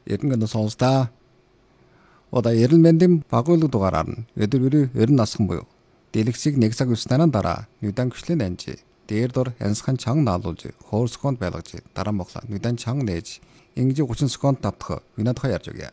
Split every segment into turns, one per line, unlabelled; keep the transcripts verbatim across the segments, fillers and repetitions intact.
эрдэнэ сонсдаа. Одоо эрэл мэндийн багуулга дугаараар нь өдөр бүрийн ерөн насхан буюу дэлгэцийг нэг цаг үснээр дараа нүдэн гүшлийн анжи дээр дор янсхан чанга наалуулж хоор секунд байлгаж дараа моглоо нүдэн чанга нээж ингэж гучин секунд давтах винадхай ярьж өгье.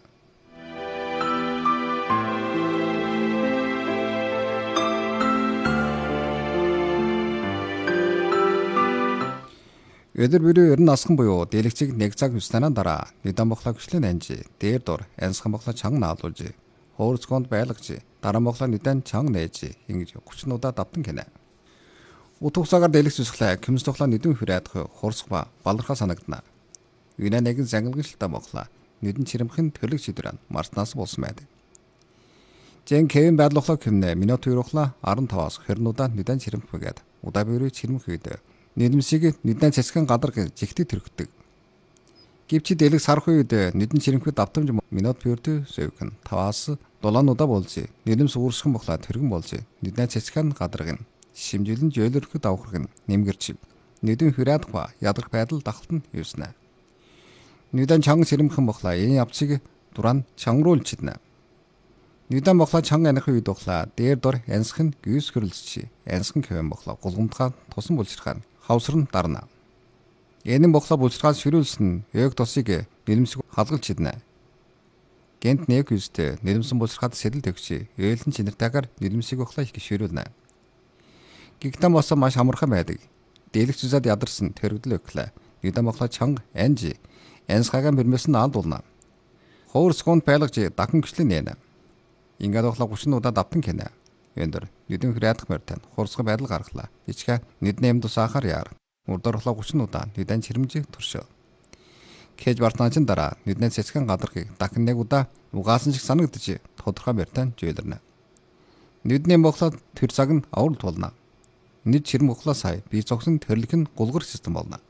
Өдөр бүрийн ерөн насхан буюу дэлгэцийг нэг цаг үснээр дараа нүдэн моглоо гүшлийн анжи дээр дор янсхан моглоо чанга наалуулж хоор секунд байлгаж дараа моглоо нүдэн чанга нээж ингэж гучин удаа давтан гинэ. Утгасагаар дэлгэц үсглээ кэмс тухлаа нүдэн хүрээдх хурсх ба балархаа санагдана. Винэ нэгэн зангилгалтай моглоо нүдэн чирэмхэн төрлөг шидрэн марснаас болсон байдаг. Жин Кевин байдлахлаа кэмнэ минут юурахлаа арван таваас хорин удаа нүдэн чирэмх бгээд удаа бүрий чирэмх үед нийлэмсийг нүдэн цэцгэн гадар жигтэй төрөгдөг. Гэвч дэлэг сарх үед нүдэн чирэмхэд давтамж минут бүрдээ сувгэн таваас дулаануудаа болж нийлэмс уурсхан боглоо тэргэн болж нүдэн цэцгэн гадаргын шимжилэн жөөлөрөхөд авахраг нь нэмгэрч нүдэн хүрээд ба ядрах байдал дахалтан юуснаа. Нүдэн чанга чирэмхэн боглоо энэ явцыг дуран чангруулж чиднэ. Нүдэн боглоо чанга анх үед боглоо дээр дор янсхан гүйс хөрөлсчи янсхан кевэн боглоо гулгамтгаа тусан булчирхаа хавсран дарна. Энэ боглоо булчирхаас ширүүлсэн яг тосыг нэлэмсэг халгалж чиднэ. Гэнт нэг үстэй нэлэмсэн булчирхаад сэтэл төгчи ээлэн чинэртэйгээр нэлэмсэг боглоо их ширүүлнэ. Гигтэн босон маш амархан байдаг. Дэлгэц зүзад ядарсан тэрэгдэл өглөө. Нүдэн боглоо чанга анжи янсхагаан бэрмэсэн наалдуулна. Хоор секунд байлгаж дахин гүшлэн нэнэ. Ингээд боглоо гучин удаа давтан гинэ. Эндэр нүдэн хүрээдх мөртэн хурсгай байдал гаргалаа. Ичгэ нүдэн юм тусаахаар яар. Урдор боглоо гучин удаа нүдэн чирэмжиг туршоо. Кэж бартаачин дараа нүдэн цэцгэн гадархыг дахин нэг удаа угаасан шиг санагдаж тодорхой мөртэн жөөлөрнө. Нүдний боглоо тэр цаг нь аврал тулна. Нүд чирэм боглоо сая бие зогсон төрлөх нь гулгар систем болно.